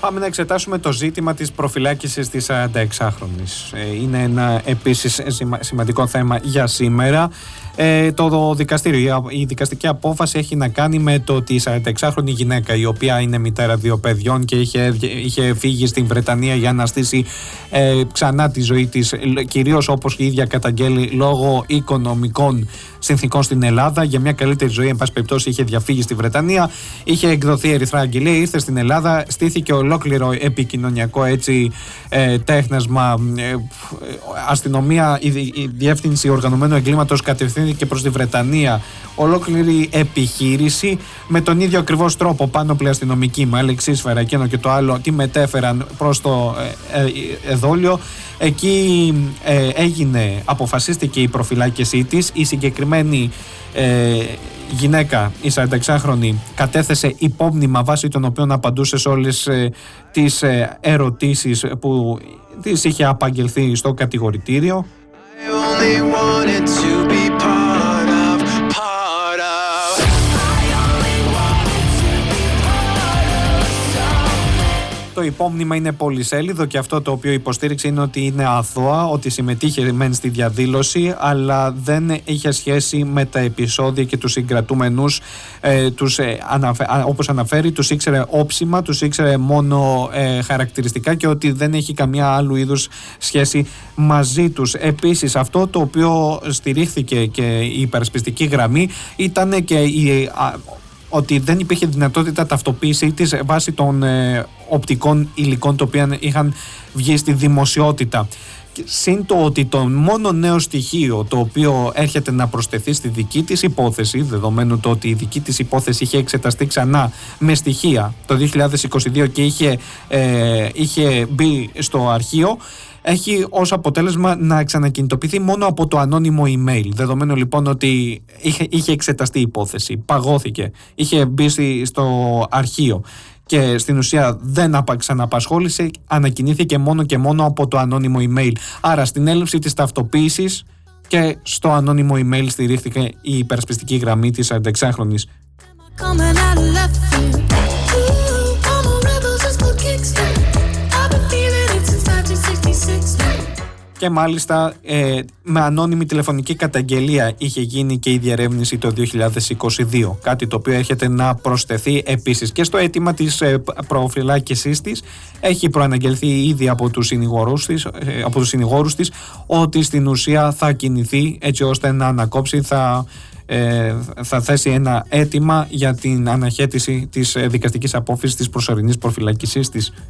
Πάμε να εξετάσουμε το ζήτημα της προφυλάκησης της 46χρονης. Είναι ένα επίσης σημαντικό θέμα για σήμερα. Το δικαστήριο, η δικαστική απόφαση έχει να κάνει με το ότι η 46χρονη γυναίκα, η οποία είναι μητέρα 2 παιδιών και είχε φύγει στην Βρετανία για να στήσει ξανά τη ζωή της, κυρίως όπως η ίδια καταγγέλει, λόγω οικονομικών συνθήκων στην Ελλάδα, για μια καλύτερη ζωή, εν πάση περιπτώσει είχε διαφύγει στη Βρετανία, είχε εκδοθεί ερυθρά αγγελία, ήρθε στην Ελλάδα, στήθηκε ολόκληρο επικοινωνιακό τέχνασμα, αστυνομία, η διεύθυνση οργανωμένου εγκλήματος κατευθύνθηκε προς τη Βρετανία, ολόκληρη επιχείρηση με τον ίδιο ακριβώς τρόπο, πάνωπλοι αστυνομικοί με αλεξίσφαιρα, εκείνο και το άλλο, τη μετέφεραν προς το εδόλιο. Εκεί αποφασίστηκε η προφυλάκησή της. Η συγκεκριμένη γυναίκα, η 46χρονη, κατέθεσε υπόμνημα βάσει των οποίων απαντούσε σε όλες τις ερωτήσεις που της είχε απαγγελθεί στο κατηγορητήριο. Το υπόμνημα είναι πολυσέλιδο και αυτό το οποίο υποστήριξε είναι ότι είναι αθώα, ότι συμμετείχε μεν στη διαδήλωση, αλλά δεν είχε σχέση με τα επεισόδια και τους συγκρατούμενους. Όπως αναφέρει, τους ήξερε όψιμα, τους ήξερε μόνο χαρακτηριστικά και ότι δεν έχει καμία άλλου είδους σχέση μαζί τους. Επίσης, αυτό το οποίο στηρίχθηκε και η υπερασπιστική γραμμή ήταν και ότι δεν υπήρχε δυνατότητα ταυτοποίησή της βάσει των οπτικών υλικών τα οποία είχαν βγει στη δημοσιότητα. Συν το ότι το μόνο νέο στοιχείο το οποίο έρχεται να προσθεθεί στη δική της υπόθεση, δεδομένου το ότι η δική της υπόθεση είχε εξεταστεί ξανά με στοιχεία το 2022 και είχε μπει στο αρχείο, έχει ως αποτέλεσμα να ξανακινητοποιηθεί μόνο από το ανώνυμο email. Δεδομένου λοιπόν ότι είχε εξεταστεί η υπόθεση, παγώθηκε, είχε μπει στο αρχείο και στην ουσία δεν ξαναπασχόλησε, ανακοινήθηκε μόνο και μόνο από το ανώνυμο email. Άρα στην έλλειψη της ταυτοποίησης και στο ανώνυμο email στηρίχθηκε η υπερασπιστική γραμμή της 46χρονης. Και μάλιστα με ανώνυμη τηλεφωνική καταγγελία είχε γίνει και η διερεύνηση το 2022. Κάτι το οποίο έρχεται να προσθεθεί επίσης και στο αίτημα της προφυλάκησής της. Έχει προαναγγελθεί ήδη από τους συνηγόρους της ότι στην ουσία θα κινηθεί έτσι ώστε να ανακόψει, θα θέσει ένα αίτημα για την αναχέτηση της δικαστικής απόφασης της προσωρινής προφυλάκησής της.